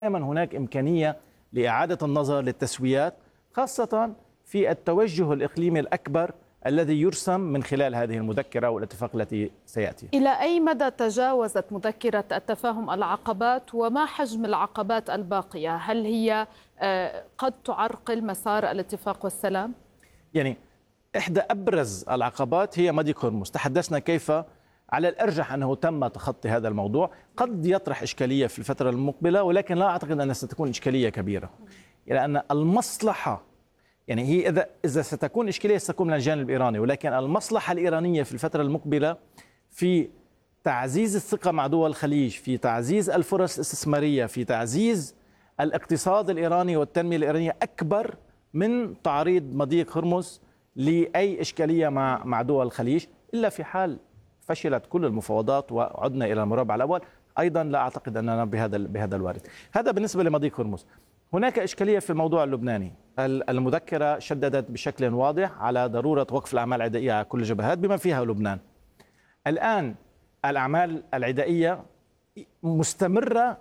دائما هناك إمكانية لإعادة النظر للتسويات، خاصة في التوجه الإقليمي الأكبر الذي يرسم من خلال هذه المذكرة والاتفاق التي سيأتي. إلى أي مدى تجاوزت مذكرة التفاهم العقبات، وما حجم العقبات الباقية؟ هل هي قد تعرقل مسار الاتفاق والسلام؟ يعني إحدى أبرز العقبات هي مضيق هرمز. تحدثنا كيف على الأرجح أنه تم تخطي هذا الموضوع. قد يطرح إشكالية في الفترة المقبلة، ولكن لا أعتقد أنها ستكون إشكالية كبيرة، لأن المصلحة يعني هي إذا ستكون إشكالية ستكون من الجانب الإيراني، ولكن المصلحة الإيرانية في الفترة المقبلة في تعزيز الثقة مع دول الخليج، في تعزيز الفرص الاستثمارية، في تعزيز الاقتصاد الإيراني والتنمية الإيرانية أكبر من تعريض مضيق هرمز لأي إشكالية مع دول الخليج، إلا في حال فشلت كل المفاوضات وعدنا إلى المربع الأول. أيضا لا أعتقد أننا بهذا الوارد. هذا بالنسبة لمضيق هرمز. هناك إشكالية في الموضوع اللبناني. المذكرة شددت بشكل واضح على ضرورة وقف الأعمال العدائية على كل الجبهات بما فيها لبنان. الآن الأعمال العدائية مستمرة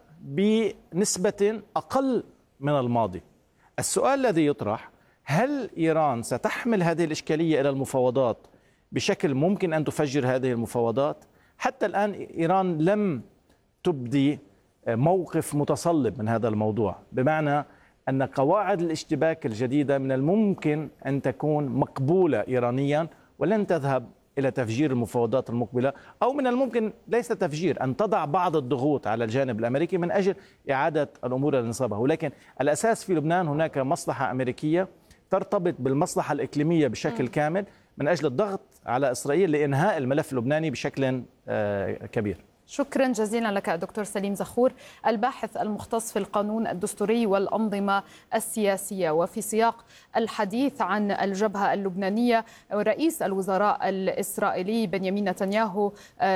بنسبة أقل من الماضي. السؤال الذي يطرح: هل إيران ستحمل هذه الإشكالية إلى المفاوضات بشكل ممكن أن تفجر هذه المفاوضات؟ حتى الآن إيران لم تبدي موقف متصلب من هذا الموضوع، بمعنى أن قواعد الاشتباك الجديدة من الممكن أن تكون مقبولة إيرانيا ولن تذهب إلى تفجير المفاوضات المقبلة، أو من الممكن ليس تفجير، أن تضع بعض الضغوط على الجانب الأمريكي من أجل إعادة الأمور إلى نصابها. ولكن الأساس في لبنان هناك مصلحة أمريكية ترتبط بالمصلحة الإقليمية بشكل كامل من أجل الضغط على إسرائيل لإنهاء الملف اللبناني بشكل كبير. شكرا جزيلا لك دكتور سليم زخور، الباحث المختص في القانون الدستوري والأنظمة السياسية. وفي سياق الحديث عن الجبهة اللبنانية، رئيس الوزراء الإسرائيلي بنيامين نتنياهو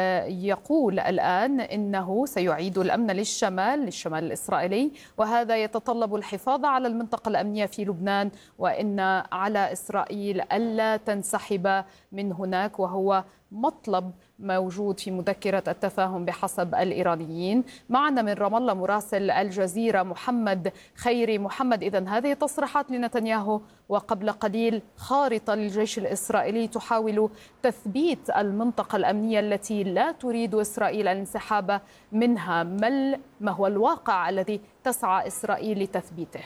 يقول الآن إنه سيعيد الأمن للشمال الإسرائيلي، وهذا يتطلب الحفاظ على المنطقة الأمنية في لبنان، وإن على إسرائيل ألا تنسحب من هناك، وهو مطلب موجود في مذكرة التفاهم بحسب الإيرانيين. معنا من رام الله مراسل الجزيرة محمد خيري. محمد، إذن هذه تصريحات لنتنياهو وقبل قليل خارطة للجيش الإسرائيلي تحاول تثبيت المنطقة الأمنية التي لا تريد إسرائيل الانسحاب منها. ما هو الواقع الذي تسعى إسرائيل لتثبيته؟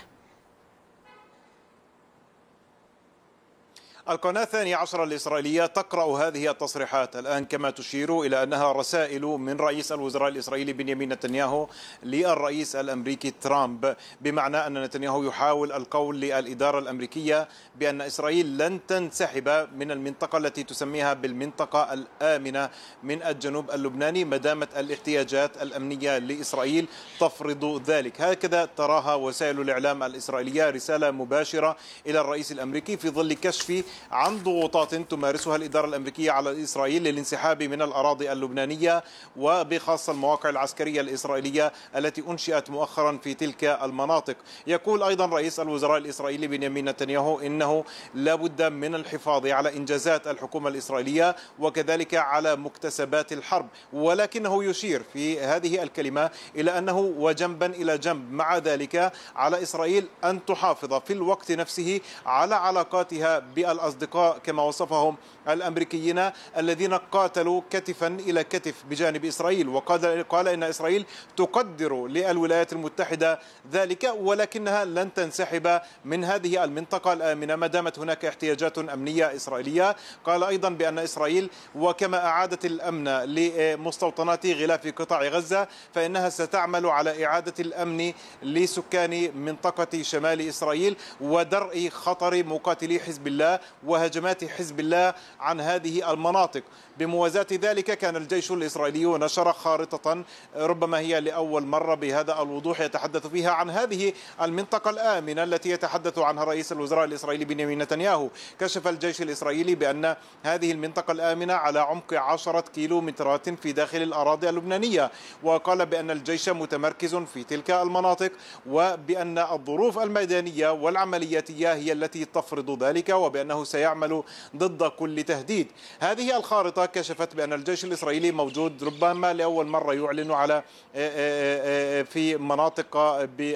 القناة 12 الإسرائيلية تقرأ هذه التصريحات الآن كما تشير إلى أنها رسائل من رئيس الوزراء الإسرائيلي بنيامين نتنياهو للرئيس الأمريكي ترامب، بمعنى أن نتنياهو يحاول القول للإدارة الأمريكية بأن إسرائيل لن تنسحب من المنطقة التي تسميها بالمنطقة الآمنة من الجنوب اللبناني ما دامت الاحتياجات الأمنية لإسرائيل تفرض ذلك. هكذا تراها وسائل الإعلام الإسرائيلية، رسالة مباشرة إلى الرئيس الأمريكي في ظل كشف عن ضغوطات تمارسها الإدارة الأمريكية على إسرائيل للانسحاب من الأراضي اللبنانية، وبخاصة المواقع العسكرية الإسرائيلية التي أنشئت مؤخرا في تلك المناطق. يقول أيضا رئيس الوزراء الإسرائيلي بنيامين نتنياهو إنه لا بد من الحفاظ على إنجازات الحكومة الإسرائيلية وكذلك على مكتسبات الحرب، ولكنه يشير في هذه الكلمة إلى أنه وجنبا إلى جنب مع ذلك على إسرائيل أن تحافظ في الوقت نفسه على علاقاتها بالأصدقاء كما وصفهم الأمريكيين الذين قاتلوا كتفا إلى كتف بجانب إسرائيل. وقال إن إسرائيل تقدر للولايات المتحدة ذلك، ولكنها لن تنسحب من هذه المنطقة الآمنة ما دامت هناك احتياجات أمنية إسرائيلية. قال أيضا بأن إسرائيل وكما أعادت الأمن لمستوطنات غلاف قطاع غزة فإنها ستعمل على إعادة الأمن لسكان منطقة شمال إسرائيل ودرء خطر مقاتلي حزب الله وهجمات حزب الله عن هذه المناطق. بموازاة ذلك كان الجيش الإسرائيلي نشر خارطة ربما هي لأول مرة بهذا الوضوح يتحدث فيها عن هذه المنطقة الآمنة التي يتحدث عنها رئيس الوزراء الإسرائيلي بنيامين نتنياهو. كشف الجيش الإسرائيلي بأن هذه المنطقة الآمنة على عمق 10 كيلومترات في داخل الأراضي اللبنانية، وقال بأن الجيش متمركز في تلك المناطق وبأن الظروف الميدانية والعملياتية هي التي تفرض ذلك، وبأنه سيعمل ضد كل تهديد. هذه الخارطة كشفت بأن الجيش الإسرائيلي موجود ربما لأول مرة يعلن على في مناطق